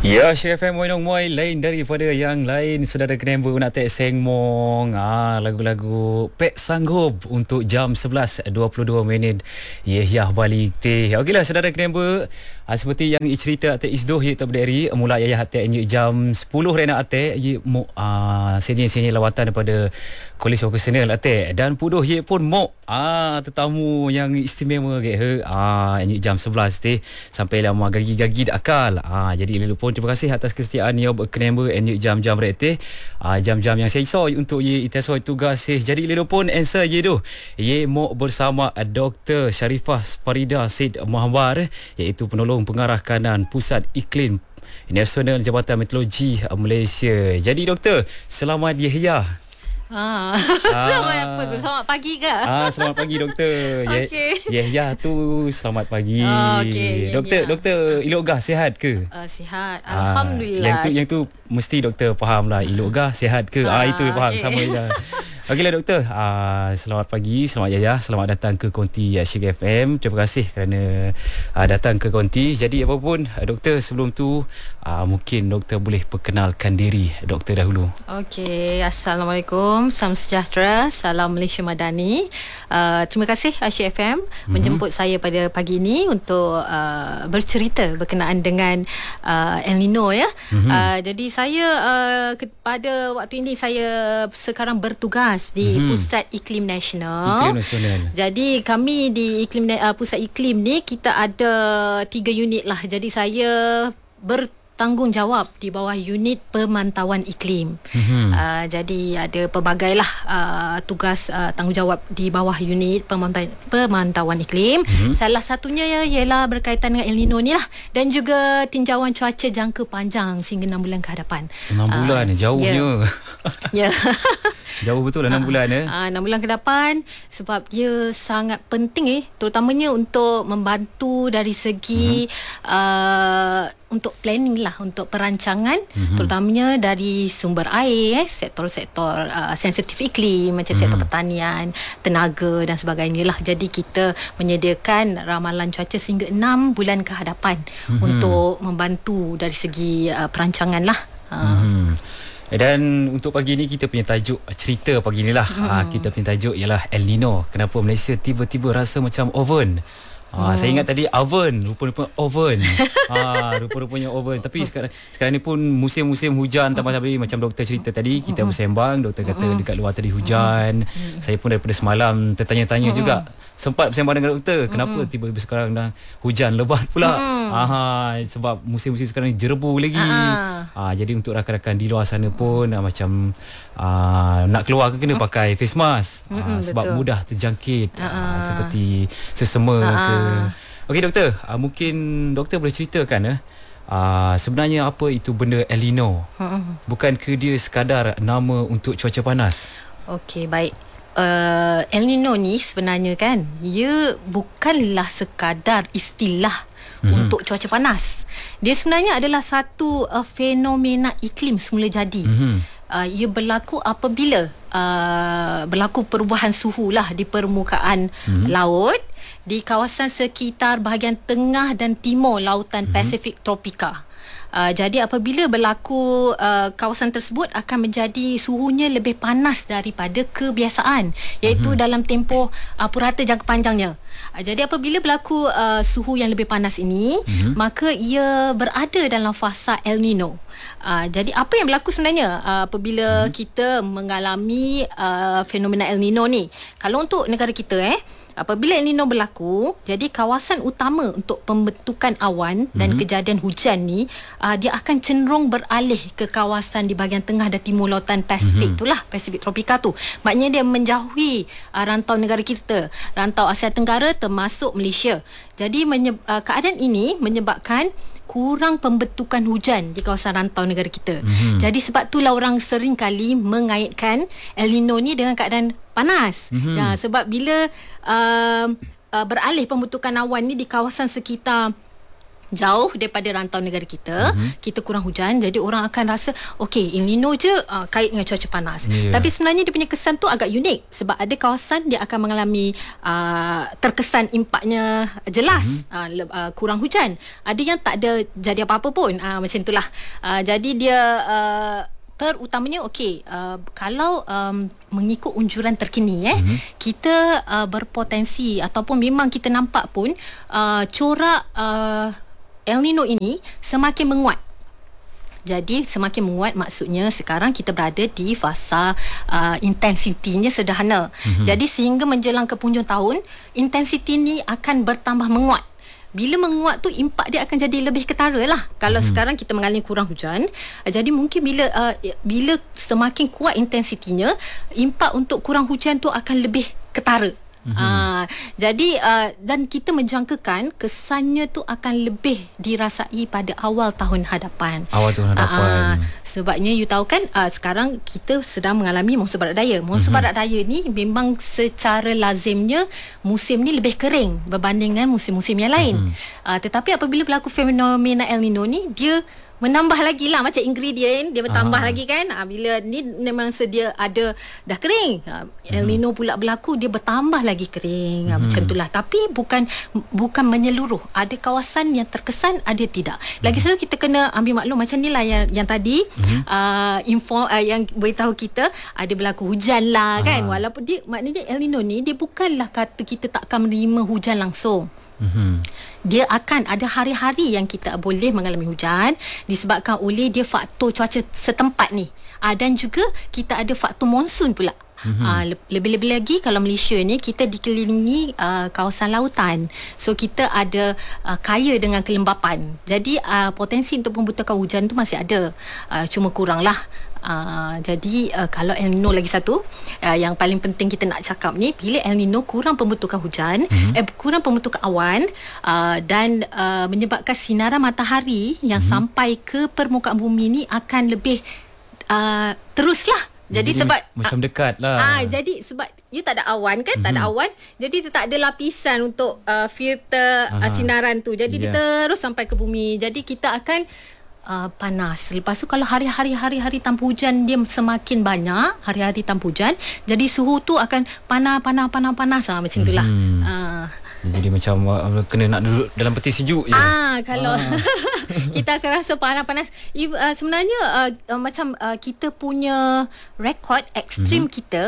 Ya, Syekh FM Moinong Moi lain daripada yang lain. Saudara Kenemba nak tek Seng Mong. Lagu-lagu Pek Sanggup untuk jam 11.22. Yah balik teh. Okeylah saudara Kenemba. Seperti yang cerita atek Isdoh ye tak berdiri. Mula ayah atek jam 10 rena atek ye mo senyi lawatan daripada Kolej Vokasional atek. Dan puduh ye pun mo tetamu yang istimewa ke jam 11 teh sampai lama gagi-gagi dak akal. Jadi lalu pun terima kasih atas kesetiaan ya Kenemba jam-jam reteh. Jam-jam yang saya isoi untuk ye itasoi tugas jadi lalu pun answer ye tu. Ye mo bersama Dr. Sharifah Farida Said Mahbar iaitu penolong pengarah kanan Pusat Iklim Nasional Jabatan Meteorologi Malaysia. Jadi doktor, selamat Yahya. Selamat pagi ke? Selamat pagi doktor. Okey. Yahya tu selamat pagi. Okey, doktor elok gah sihat ke? Sihat. Alhamdulillah. Yang tu mesti doktor faham lah, elok gah sihat ke? Itu faham okay. Sama je. Okeylah doktor. Selamat pagi, selamat Yahya, selamat datang ke Konti Syekh FM. Terima kasih kerana datang ke Konti. Jadi apapun doktor, sebelum tu mungkin doktor boleh perkenalkan diri doktor dahulu. Okey, Assalamualaikum, salam sejahtera, salam Malaysia Madani. Terima kasih Syekh FM menjemput saya pada pagi ini untuk bercerita berkenaan dengan El Nino ya. Jadi saya pada waktu ini saya sekarang bertugas di Pusat Iklim Nasional. Iklim Nasional. Jadi kami di Pusat Iklim ni kita ada 3 unit lah. Jadi saya bertanggungjawab di bawah unit pemantauan iklim. Jadi ada pelbagai lah tugas tanggungjawab di bawah unit pemantauan iklim. Salah satunya ialah berkaitan dengan El Nino ni lah, dan juga tinjauan cuaca jangka panjang sehingga 6 bulan ke hadapan. 6 bulan jauhnya. Ya. Jauh betul lah 6 bulan 6 bulan ke depan, sebab dia sangat penting terutamanya untuk membantu dari segi untuk planning lah, untuk perancangan terutamanya dari sumber air, sektor-sektor sensitif iklim macam sektor pertanian, tenaga dan sebagainya lah. Jadi kita menyediakan ramalan cuaca sehingga 6 bulan ke hadapan untuk membantu dari segi perancangan lah. Dan untuk pagi ni kita punya tajuk cerita pagi ni lah. Kita punya tajuk ialah El Nino. Kenapa Malaysia tiba-tiba rasa macam oven? Saya ingat tadi oven, rupa-rupanya oven. Rupa-rupanya oven. Tapi sekarang ni pun musim-musim hujan tambah-tambah macam doktor cerita tadi, kita bersembang, doktor kata dekat luar tadi hujan. Saya pun daripada semalam tertanya-tanya juga. Sempat bersembang dengan doktor, kenapa tiba-tiba sekarang dah hujan lebat pula? Sebab musim-musim sekarang ni jerebu lagi. Jadi untuk rakan-rakan di luar sana pun macam nak keluar kena pakai face mask. Sebab mudah terjangkit seperti sesama ke. Okey doktor, mungkin doktor boleh ceritakan sebenarnya apa itu benda El Nino? Bukankah dia sekadar nama untuk cuaca panas? Okey, baik. El Nino ni sebenarnya kan, ia bukanlah sekadar istilah untuk cuaca panas. Dia sebenarnya adalah satu fenomena iklim semula jadi. Ia berlaku apabila berlaku perubahan suhu lah di permukaan laut di kawasan sekitar bahagian tengah dan timur lautan Pasifik tropika. Jadi apabila berlaku kawasan tersebut akan menjadi suhunya lebih panas daripada kebiasaan, iaitu dalam tempoh purata jangka panjangnya. Jadi apabila berlaku suhu yang lebih panas ini, maka ia berada dalam fasa El Nino. Jadi apa yang berlaku sebenarnya apabila kita mengalami fenomena El Nino ni? Kalau untuk negara kita apabila El Nino berlaku, jadi kawasan utama untuk pembentukan awan dan kejadian hujan ni dia akan cenderung beralih ke kawasan di bahagian tengah dan timur lautan Pasifik itulah, Pasifik tropika tu. Maknanya dia menjauhi rantau negara kita, rantau Asia Tenggara termasuk Malaysia. Jadi keadaan ini menyebabkan kurang pembentukan hujan di kawasan rantau negara kita. Jadi sebab itulah orang sering kali mengaitkan El Nino ni dengan keadaan panas. Sebab bila beralih pembentukan awan ni di kawasan sekitar jauh daripada rantau negara kita, kita kurang hujan, jadi orang akan rasa okey, El Nino je kait dengan cuaca panas. Tapi sebenarnya dia punya kesan tu agak unik, sebab ada kawasan dia akan mengalami terkesan impaknya jelas, kurang hujan. Ada yang tak ada jadi apa-apa pun, macam itulah. Jadi dia terutamanya kalau mengikut unjuran terkini kita berpotensi ataupun memang kita nampak pun corak El Nino ini semakin menguat. Jadi semakin menguat maksudnya sekarang kita berada di fasa intensitinya sederhana. Jadi sehingga menjelang ke penghujung tahun, intensiti ni akan bertambah menguat. Bila menguat tu, impak dia akan jadi lebih ketara lah. Kalau sekarang kita mengalami kurang hujan, jadi mungkin bila semakin kuat intensitinya, impak untuk kurang hujan tu akan lebih ketara. Jadi dan kita menjangkakan kesannya tu akan lebih dirasai pada awal tahun hadapan. Sebabnya you tahu kan, sekarang kita sedang mengalami monsun barat daya. Monsun barat daya ni memang secara lazimnya musim ni lebih kering berbanding dengan musim-musim yang lain. Tetapi apabila berlaku fenomena El Nino ni, dia menambah lagi lah, macam ingredient dia bertambah lagi kan. Bila ni memang sedia ada dah kering, El Nino pula berlaku, dia bertambah lagi kering. Macam itulah. Tapi bukan menyeluruh. Ada kawasan yang terkesan, ada tidak. Lagi satu kita kena ambil maklum macam ni lah yang tadi info yang beritahu kita ada berlaku hujan lah kan. Walaupun dia, maknanya El Nino ni dia bukanlah kata kita takkan menerima hujan langsung. Dia akan ada hari-hari yang kita boleh mengalami hujan disebabkan oleh dia faktor cuaca setempat ni. Dan juga kita ada faktor monsun pula. Lebih-lebih lagi kalau Malaysia ni kita dikelilingi kawasan lautan. So kita ada kaya dengan kelembapan. Jadi potensi untuk pembentukan hujan tu masih ada. Cuma kurang lah. Jadi kalau El Nino lagi satu yang paling penting kita nak cakap ni, bila El Nino kurang pembentukan hujan, kurang pembentukan awan dan menyebabkan sinaran matahari yang sampai ke permukaan bumi ni akan lebih teruslah. Jadi sebab macam dekat lah. Jadi sebab you tak ada awan kan, tak ada awan, jadi dia tak ada lapisan untuk filter sinaran tu. Jadi dia terus sampai ke bumi. Jadi kita akan panas. Lepas tu kalau hari-hari tanpa hujan dia semakin banyak, hari-hari tanpa hujan, jadi suhu tu akan panas macam itulah. Jadi macam kena nak duduk dalam peti sejuk je. Kalau kita akan rasa panas-panas. Sebenarnya macam kita punya rekod ekstrim kita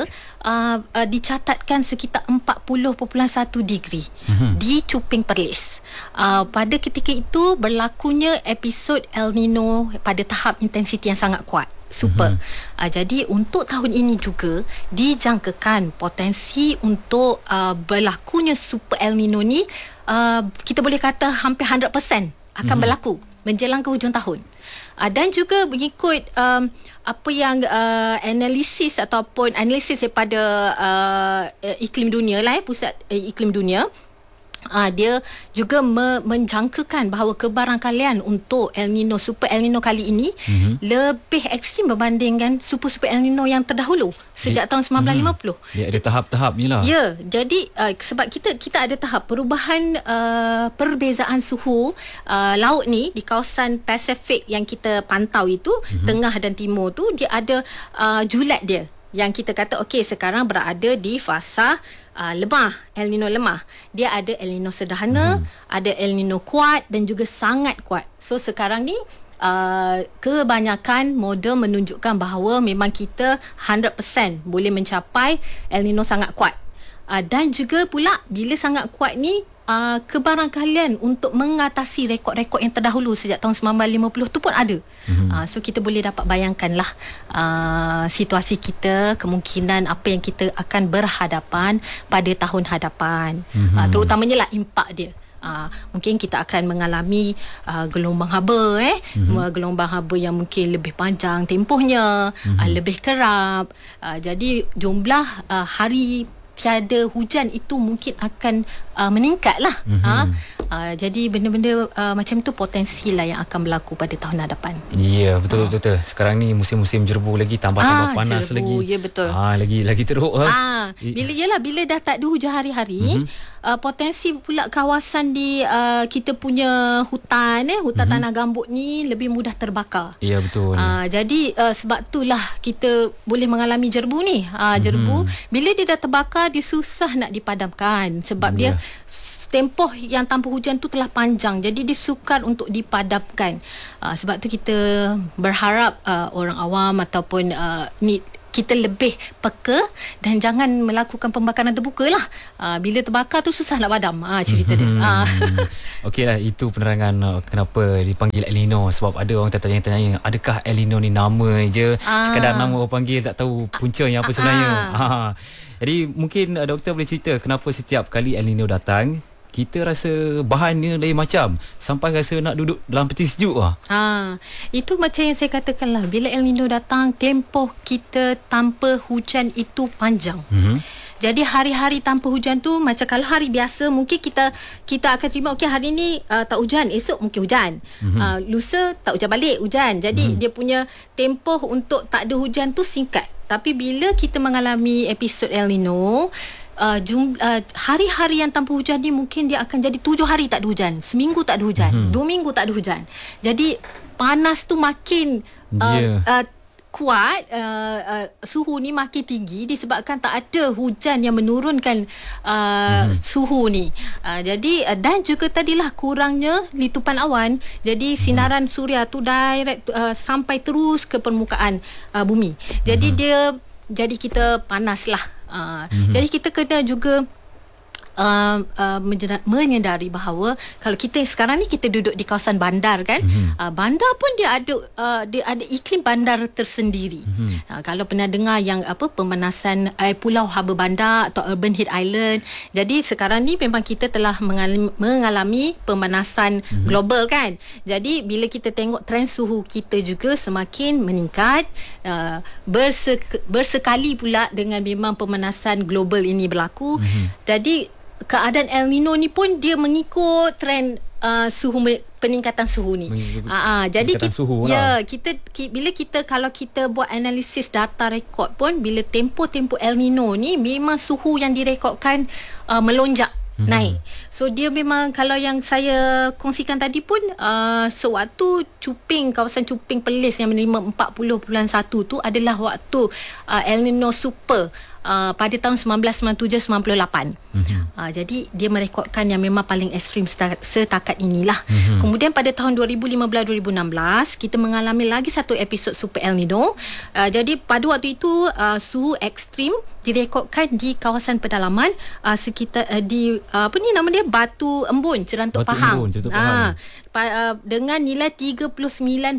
dicatatkan sekitar 40.1 degree di Cuping Perlis. Pada ketika itu berlakunya episod El Nino pada tahap intensiti yang sangat kuat, super. Jadi untuk tahun ini juga dijangkakan potensi untuk berlakunya super El Nino ni kita boleh kata hampir 100% akan berlaku menjelang ke hujung tahun. Dan juga mengikut apa yang analisis daripada iklim dunia lah, pusat iklim dunia, dia juga menjangkakan bahawa kebarangkalian untuk El Nino, super El Nino kali ini lebih ekstrim berbandingkan super El Nino yang terdahulu sejak tahun 1950. Dia ada tahap-tahapnya lah. Ya, jadi sebab kita ada tahap perubahan perbezaan suhu laut ni di kawasan Pasifik yang kita pantau itu, tengah dan timur tu, dia ada julat dia yang kita kata sekarang berada di fasa lemah, El Nino lemah. Dia ada El Nino sederhana, ada El Nino kuat dan juga sangat kuat. So sekarang ni kebanyakan model menunjukkan bahawa memang kita 100% boleh mencapai El Nino sangat kuat. Dan juga pula bila sangat kuat ni, kebarangkalian untuk mengatasi rekod-rekod yang terdahulu sejak tahun 1950 tu pun ada. So kita boleh dapat bayangkanlah situasi kita, kemungkinan apa yang kita akan berhadapan pada tahun hadapan. Terutamanya lah impak dia. Mungkin kita akan mengalami gelombang haba gelombang haba yang mungkin lebih panjang tempohnya, lebih kerap. Jadi jumlah hari tiada hujan itu mungkin akan meningkat lah. Jadi benda-benda macam tu potensi lah yang akan berlaku pada tahun hadapan. Ya, betul. Sekarang ni musim-musim jerbu lagi, tambah panas jerbu, lagi. Ya, betul. Lagi teruk. Bila dah tak ada hujan hari-hari, potensi pula kawasan di kita punya hutan tanah gambut ni lebih mudah terbakar. Ya, betul. Jadi sebab itulah kita boleh mengalami jerbu ni. Jerbu bila dia dah terbakar, dia susah nak dipadamkan sebab dia tempoh yang tanpa hujan tu telah panjang, jadi dia sukar untuk dipadamkan. Sebab tu kita berharap orang awam ataupun ni kita lebih peka dan jangan melakukan pembakaran terbuka lah. Bila terbakar tu susah nak padam cerita dia. Okeylah, itu penerangan kenapa dipanggil El Nino. Sebab ada orang tertanya-tanya, adakah El Nino ni nama je, sekadar nama orang panggil, tak tahu puncanya apa sebenarnya. Jadi mungkin doktor boleh cerita kenapa setiap kali El Nino datang kita rasa bahannya lain macam, sampai rasa nak duduk dalam peti sejuk lah. Itu macam yang saya katakan lah, bila El Nino datang, tempoh kita tanpa hujan itu panjang. Jadi hari-hari tanpa hujan tu, macam kalau hari biasa mungkin kita akan terima, okey hari ni tak hujan, esok mungkin hujan, lusa tak hujan balik, hujan. Jadi dia punya tempoh untuk tak ada hujan tu singkat. Tapi bila kita mengalami episod El Nino, hari-hari yang tanpa hujan ni mungkin dia akan jadi 7 hari tak ada hujan, seminggu tak ada hujan, 2 minggu tak ada hujan. Jadi panas tu makin kuat, suhu ni makin tinggi disebabkan tak ada hujan yang menurunkan suhu ni. Jadi dan juga tadilah kurangnya litupan awan, jadi sinaran suria tu direct sampai terus ke permukaan bumi. Jadi kita panas lah. Jadi kita kena juga menyedari bahawa kalau kita sekarang ni kita duduk di kawasan bandar kan, bandar pun dia ada iklim bandar tersendiri. Kalau pernah dengar yang pemanasan air pulau haba bandar atau urban heat island, jadi sekarang ni memang kita telah mengalami pemanasan global kan. Jadi bila kita tengok trend suhu kita juga semakin meningkat, bersekali pula dengan memang pemanasan global ini berlaku. Jadi keadaan El Nino ni pun dia mengikut trend peningkatan suhu ni. Jadi kalau kita buat analisis data rekod pun, bila tempoh El Nino ni memang suhu yang direkodkan melonjak naik. So dia memang, kalau yang saya kongsikan tadi pun, sewaktu kawasan Cuping Perlis yang menerima 40.1 tu adalah waktu El Nino super pada tahun 1997-98. Jadi dia merekodkan yang memang paling ekstrim setakat inilah. Kemudian pada tahun 2015-2016 kita mengalami lagi satu episod super El Nino. Jadi pada waktu itu suhu ekstrim direkodkan di kawasan pedalaman sekitar di nama dia, Batu Embun, Cerantuk Pahang. Dengan nilai 39.3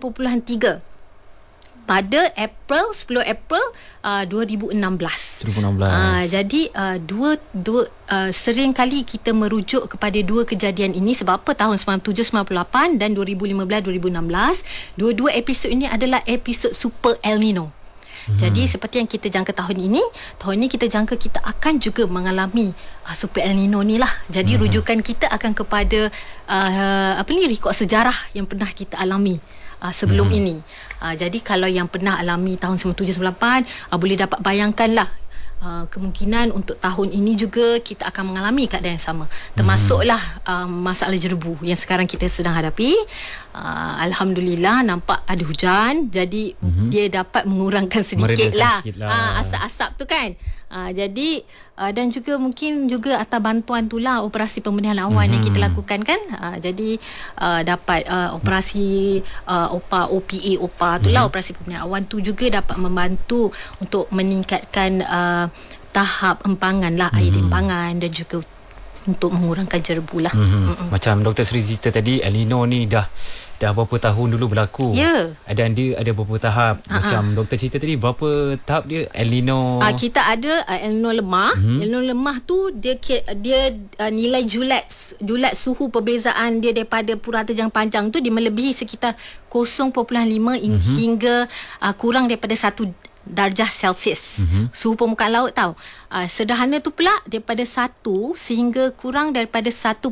pada 10 April 2016. Jadi sering kali kita merujuk kepada dua kejadian ini. Sebab apa? Tahun 97-98 dan 2015-2016, dua-dua episod ini adalah episod super El Nino. Jadi seperti yang kita jangka tahun ini kita jangka kita akan juga mengalami super El Nino ni lah. Jadi rujukan kita akan kepada rekod sejarah yang pernah kita alami sebelum ini. Jadi kalau yang pernah alami tahun 97-98, boleh dapat bayangkanlah kemungkinan untuk tahun ini juga kita akan mengalami keadaan yang sama. Termasuklah masalah jerbu yang sekarang kita sedang hadapi. Alhamdulillah nampak ada hujan, jadi dia dapat mengurangkan sedikit lah asap-asap tu kan. Jadi dan juga mungkin juga atas bantuan itulah operasi pembenahan awan yang kita lakukan kan. Jadi dapat operasi OPA itulah, operasi pembenahan awan tu juga dapat membantu untuk meningkatkan tahap empangan lah, air empangan, dan juga untuk mengurangkan jerbu lah. Macam Dr. Sri cerita tadi, El Nino ni dah berapa tahun dulu berlaku. Dan dia ada berapa tahap. Macam doktor cerita tadi, berapa tahap dia El Nino? Kita ada El Nino lemah. El Nino lemah tu dia nilai julat suhu perbezaan dia daripada purata jangka panjang tu dia melebihi sekitar 0.5 hingga kurang daripada 1 darjah Celsius. Suhu permukaan laut tau. Sederhana tu pula daripada 1 sehingga kurang daripada 1.5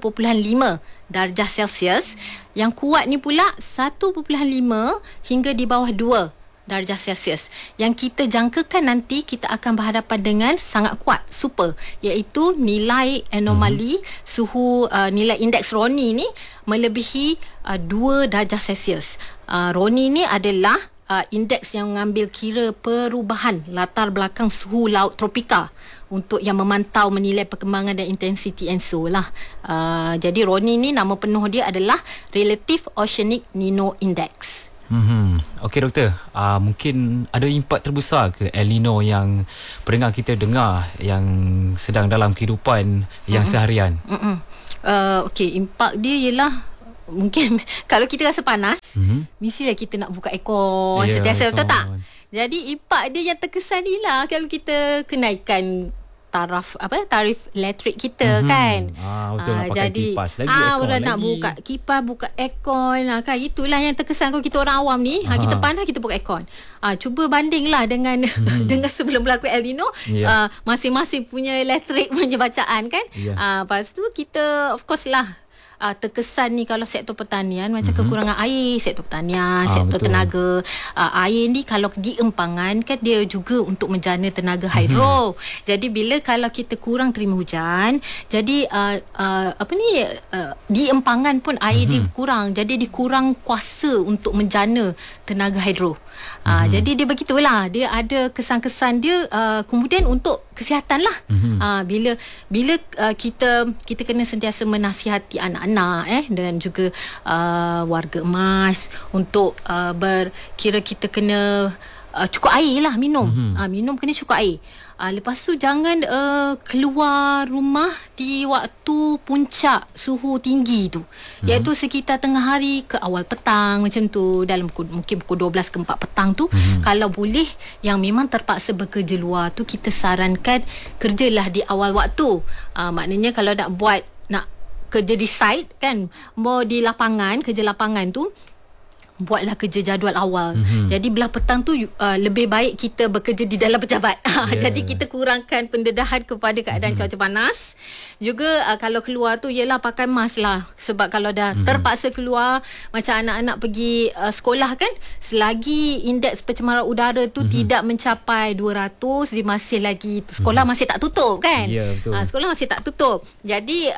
darjah Celsius. Yang kuat ni pula 1.5 hingga di bawah 2 darjah Celsius. Yang kita jangkakan nanti kita akan berhadapan dengan sangat kuat, super, iaitu nilai anomali suhu, nilai indeks Roni ni melebihi 2 darjah Celsius. Roni ni adalah indeks yang mengambil kira perubahan latar belakang suhu laut tropika untuk yang memantau menilai perkembangan dan intensity and so lah. Jadi Roni ni nama penuh dia adalah Relative Oceanic Nino Index. Okey doktor, mungkin ada impak terbesar ke El Nino yang pendengar kita dengar yang sedang dalam kehidupan yang seharian? Okey, impak dia ialah mungkin kalau kita rasa panas, mestilah kita nak buka aircon sentiasa, betul tak? Jadi impak dia yang terkesan ni lah kalau kita kenaikan tarif elektrik kita kan. Betul, nak pakai jadi, kipas lagi, aircon orang lagi. nak buka kipas, buka aircon kan. Itulah yang terkesan kalau kita orang awam ni, kita panas kita buka aircon. Cuba bandinglah dengan dengan sebelum berlaku El Nino, masing-masing punya elektrik punya bacaan kan. Lepas tu kita of course lah terkesan ni kalau sektor pertanian macam kekurangan air, sektor pertanian, sektor betul. tenaga. Air ni kalau di empangan kan dia juga untuk menjana tenaga hidro. Jadi bila kalau kita kurang terima hujan, jadi di empangan pun air dia kurang, jadi dia kurang kuasa untuk menjana tenaga hidro. Jadi dia begitulah, dia ada kesan-kesan dia, kemudian untuk kesihatan lah. Bila kita kena sentiasa menasihati anak-anak dan juga warga emas untuk kira kita kena cukup air lah minum. Minum kena cukup air. Lepas tu jangan keluar rumah di waktu puncak suhu tinggi tu, iaitu sekitar tengah hari ke awal petang macam tu, dalam mungkin pukul 12 ke 4 petang tu. Kalau boleh yang memang terpaksa bekerja luar tu, kita sarankan kerjalah di awal waktu. Maknanya kalau nak kerja di site kan, mau di lapangan, kerja lapangan tu, buatlah kerja jadual awal. Jadi belah petang tu lebih baik kita bekerja di dalam pejabat. Jadi kita kurangkan pendedahan kepada keadaan cuaca panas. Juga kalau keluar tu ialah pakai mask lah. Sebab kalau dah terpaksa keluar, macam anak-anak pergi sekolah kan, selagi indeks pencemaran udara tu tidak mencapai 200, dia masih lagi sekolah masih tak tutup kan. Sekolah masih tak tutup. Jadi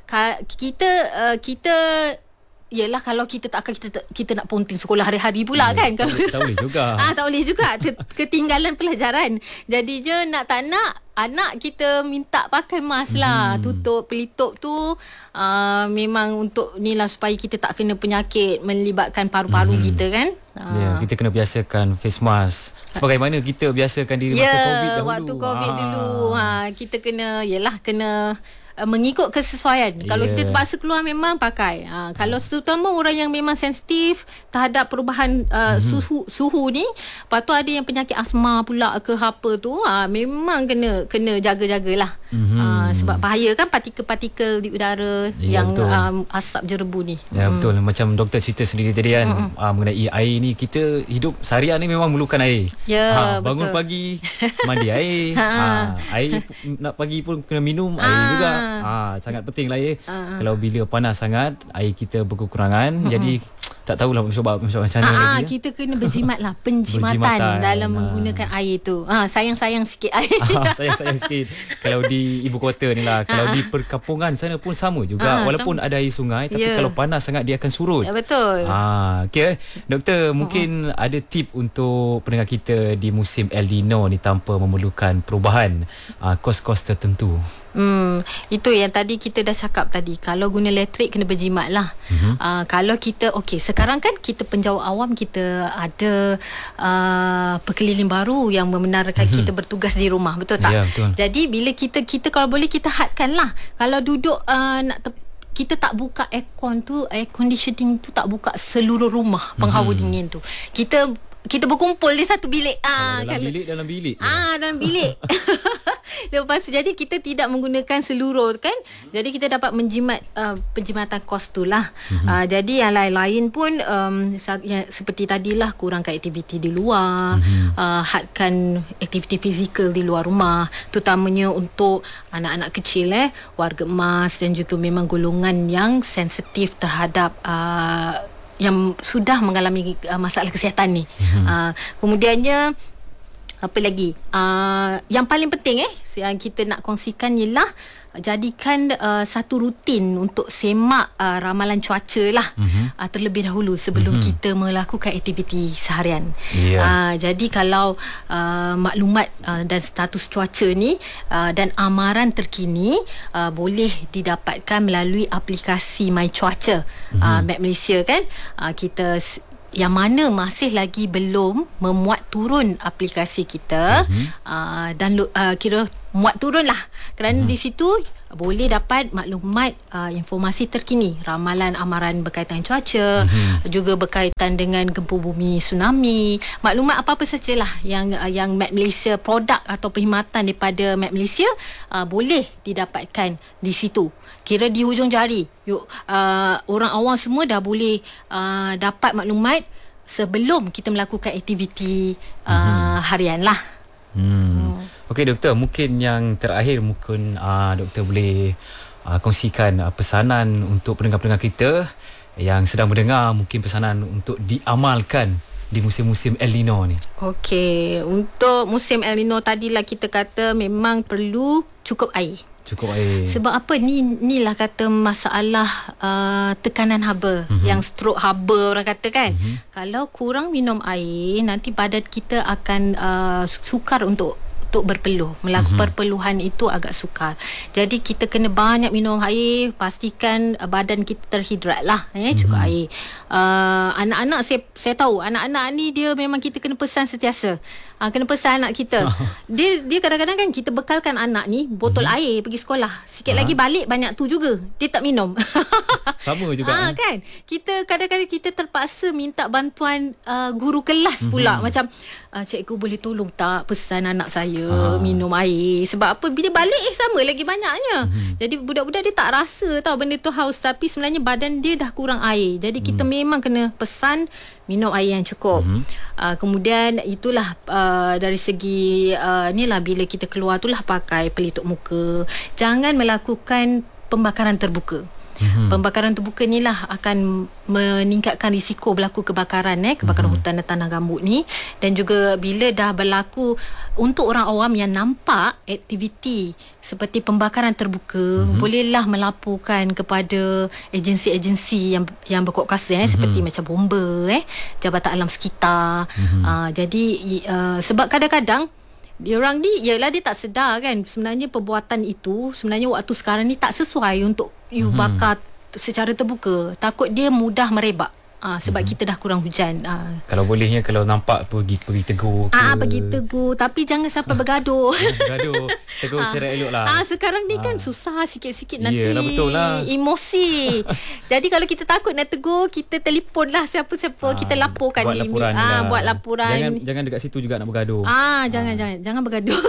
kita yelah, kalau kita tak akan kita nak ponting sekolah hari-hari pula kan. Kalau tak boleh juga. Tak boleh juga, ketinggalan pelajaran. Jadi je nak tak nak anak kita minta pakai mask lah, tutup pelitup tu memang untuk ni lah, supaya kita tak kena penyakit melibatkan paru-paru kita kan. Kita kena biasakan face mask sebagaimana kita biasakan diri masa COVID dahulu. Waktu COVID dulu kita kena mengikut kesesuaian. Kalau kita terpaksa keluar memang pakai. Kalau terutama orang yang memang sensitif terhadap perubahan suhu ni, lepas tu ada yang penyakit asma pula ke apa tu, memang kena jaga-jagalah. Sebab bahaya kan partikel-partikel di udara yang asap jerebu ni. Betul, macam doktor cerita sendiri tadi kan, mengenai air ni, kita hidup seharian ni memang memerlukan air. Bangun pagi mandi air, air nak pagi pun kena minum air juga. Sangat penting lah Kalau bila panas sangat, air kita berkekurangan, jadi tak tahulah macam mana lagi. Kita kena berjimat lah, penjimatan dalam menggunakan air tu. Sayang-sayang sikit air. Sayang-sayang sikit. Kalau di ibu kota ni lah, kalau di perkampungan sana pun sama juga, walaupun ada air sungai, tapi kalau panas sangat dia akan surut. Betul. Okay. Doktor, mungkin ada tip untuk pendengar kita di musim El Nino ni tanpa memerlukan perubahan kos-kos tertentu. Itu yang tadi kita dah cakap tadi. Kalau guna elektrik kena berjimat lah. Kalau kita sekarang kan kita penjawat awam, kita ada pekeliling baru yang membenarkan kita bertugas di rumah, betul tak? Betul. Jadi bila kita kalau boleh kita hadkan lah. Kalau duduk kita tak buka aircon tu, air conditioning tu tak buka seluruh rumah, penghawa dingin tu. Kita berkumpul di satu bilik. Dalam bilik. Dalam bilik. Lepas tu jadi kita tidak menggunakan seluruh kan. Jadi kita dapat menjimat penjimatan kos tu lah. Jadi yang lain-lain pun seperti tadilah, kurangkan aktiviti di luar, hadkan aktiviti fizikal di luar rumah, terutamanya untuk anak-anak kecil, warga emas dan juga memang golongan yang sensitif terhadap yang sudah mengalami masalah kesihatan ni. Kemudiannya apa lagi? Yang paling penting yang kita nak kongsikan ialah jadikan satu rutin untuk semak ramalan cuaca lah, terlebih dahulu sebelum kita melakukan aktiviti seharian. Jadi kalau maklumat dan status cuaca ni dan amaran terkini boleh didapatkan melalui aplikasi My Cuaca Map Malaysia kan. Kita yang mana masih lagi belum memuat turun aplikasi kita, download, kira muat turun lah, kerana di situ boleh dapat maklumat informasi terkini, ramalan amaran berkaitan cuaca, juga berkaitan dengan gempa bumi, tsunami, maklumat apa-apa sajalah yang Map Malaysia, produk atau perkhidmatan daripada Map Malaysia boleh didapatkan di situ. Kira di hujung jari, orang awam semua dah boleh dapat maklumat sebelum kita melakukan aktiviti harian lah. Okey doktor, mungkin yang terakhir mungkin doktor boleh kongsikan pesanan untuk pendengar-pendengar kita yang sedang mendengar, mungkin pesanan untuk diamalkan di musim-musim El Nino ni. Okey, untuk musim El Nino tadilah kita kata memang perlu cukup air. Sebab apa? Inilah kata masalah tekanan haba, yang stroke haba orang kata kan. Kalau kurang minum air, nanti badan kita akan sukar untuk berpeluh. Melakukan perpeluhan itu agak sukar. Jadi kita kena banyak minum air, pastikan badan kita terhidrat lah, cukup air. Anak-anak saya tahu, anak-anak ni dia memang kita kena pesan sentiasa. Kena pesan anak kita. Dia kadang-kadang kan kita bekalkan anak ni botol air pergi sekolah. Sikit lagi balik banyak tu juga. Dia tak minum. Sama juga kan. Kita kadang-kadang kita terpaksa minta bantuan guru kelas pula. Macam cikgu boleh tolong tak pesan anak saya minum air. Sebab apa? Bila balik sama lagi banyaknya. Jadi budak-budak dia tak rasa tahu benda tu haus, tapi sebenarnya badan dia dah kurang air. Jadi kita memang kena pesan minum air yang cukup. Kemudian itulah dari segi inilah, bila kita keluar itulah pakai pelitup muka. Jangan melakukan pembakaran terbuka. Pembakaran terbuka ni lah akan meningkatkan risiko berlaku kebakaran kebakaran hutan dan tanah gambut ni. Dan juga bila dah berlaku, untuk orang awam yang nampak aktiviti seperti pembakaran terbuka, bolehlah melaporkan kepada agensi-agensi yang berkuasa seperti macam bomba, Jabatan Alam Sekitar. Jadi sebab kadang-kadang diorang ni ialah dia tak sedar kan, sebenarnya perbuatan itu sebenarnya waktu sekarang ni tak sesuai untuk you bakar secara terbuka. Takut dia mudah merebak. Sebab kita dah kurang hujan. Kalau bolehnya, kalau nampak pergi tegur ke. Pergi tegur, tapi jangan sampai bergaduh. Tegur secara elok lah. Sekarang ni kan susah, sikit-sikit nanti betul lah, emosi. Jadi kalau kita takut nak tegur, kita telefon lah siapa-siapa, kita laporkan. Buat laporan buat laporan. Jangan dekat situ juga nak bergaduh. Jangan bergaduh.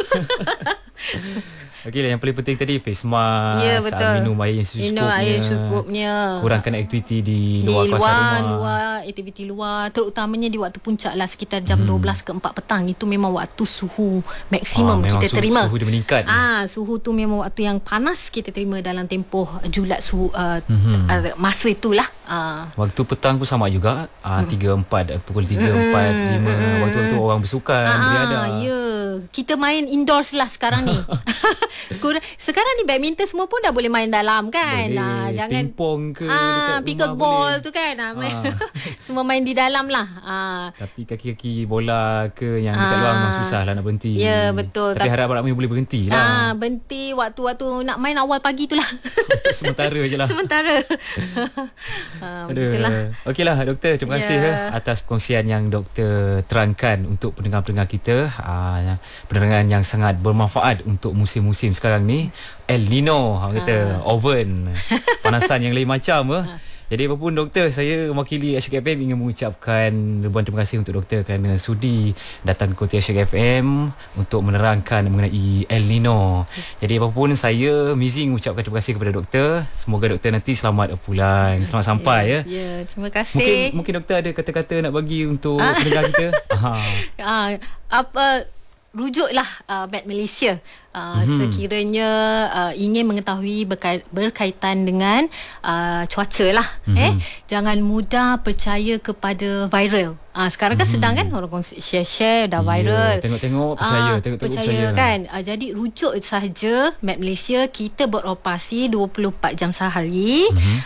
Okey, yang paling penting tadi face mask, minum air yang secukupnya, kurangkan aktiviti di luar kawasan rumah, aktiviti luar, terutamanya di waktu puncak lah, sekitar jam 12 ke 4 petang. Itu memang waktu suhu maksimum kita terima. Suhu dia meningkat. Suhu tu memang waktu yang panas kita terima dalam tempoh julat suhu masa itulah. Waktu petang pun sama juga, 3-4, pukul 3-4-5, waktu-waktu orang bersukan, beriadah. Kita main indoors lah sekarang ni. Sekarang ni badminton semua pun dah boleh main dalam kan. Jangan pingpong ke pickleball tu kan. Semua main di dalam lah. Tapi kaki-kaki bola ke yang dekat luar memang susah lah nak berhenti. Ya, betul. Tapi harap ramai boleh berhenti lah. Berhenti waktu-waktu nak main awal pagi tu lah. Sementara je lah. Sementara. Begitulah. Okeylah doktor, terima kasih atas perkongsian yang doktor terangkan untuk pendengar-pendengar kita. Penerangan yang sangat bermanfaat untuk musim-musim sekarang ni. El Nino, kata oven, panasan yang lain macam. Jadi apapun doktor, saya mewakili Asyik FM ingin mengucapkan ribuan terima kasih untuk doktor kerana sudi datang ke Kota Asyik FM untuk menerangkan mengenai El Nino. Jadi apapun, saya Mizi mengucapkan terima kasih kepada doktor. Semoga doktor nanti selamat pulang, selamat sampai. Terima kasih. Mungkin doktor ada kata-kata nak bagi untuk pendengar kita. Rujuklah Map Malaysia. sekiranya ingin mengetahui berkaitan dengan cuaca lah. Jangan mudah percaya kepada viral. Sekarang kan sedang kan orang kongsi share dah viral. Tengok-tengok percaya, tengok-tengok percaya kan. Jadi rujuk sahaja Met Malaysia, kita beroperasi 24 jam sehari.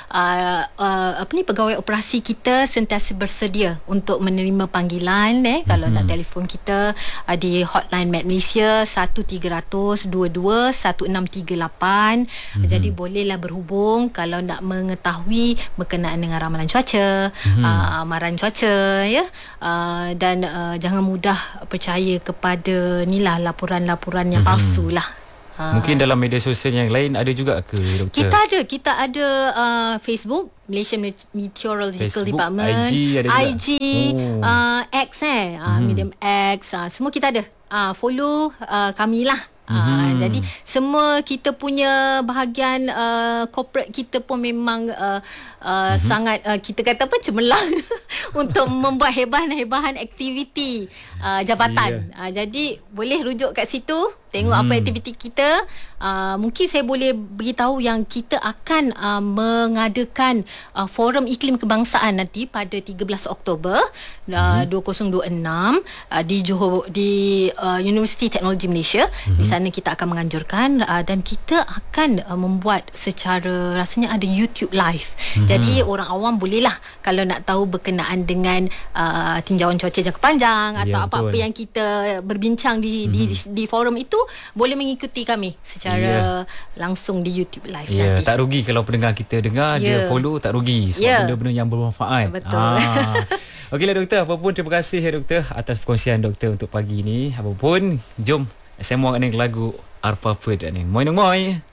Pegawai operasi kita sentiasa bersedia untuk menerima panggilan kalau nak telefon kita di hotline Met Malaysia 1300 22 1638. Jadi bolehlah berhubung kalau nak mengetahui berkenaan dengan ramalan cuaca, amaran cuaca dan jangan mudah percaya kepada laporan-laporan yang palsu lah. Mungkin dalam media sosial yang lain ada juga ke, Doktor? Kita ada Facebook Malaysian Meteorological Facebook, Department, IG ada juga. IG, X Medium X, semua kita ada. Follow kami lah. Jadi semua kita punya bahagian corporate kita pun memang sangat kita kata apa, cemerlang untuk membuat hebahan aktiviti jabatan. Jadi boleh rujuk kat situ, tengok apa aktiviti kita. Mungkin saya boleh beritahu yang kita akan mengadakan forum iklim kebangsaan nanti pada 13 Oktober 2026 di Johor, di Universiti Teknologi Malaysia. Di sana kita akan menganjurkan dan kita akan membuat secara, rasanya ada YouTube live. Jadi orang awam bolehlah kalau nak tahu berkenaan dengan tinjauan cuaca jangka panjang atau apa-apa yang kita berbincang di forum itu, boleh mengikuti kami secara langsung di YouTube live nanti. Tak rugi kalau pendengar kita dengar, dia follow, tak rugi sebab benda-benda yang bermanfaat. Betul. Okeylah Doktor, apa pun terima kasih Doktor atas perkongsian Doktor untuk pagi ni. Apa pun, jom saya mau dengan lagu Arpa Ped ni. Moi.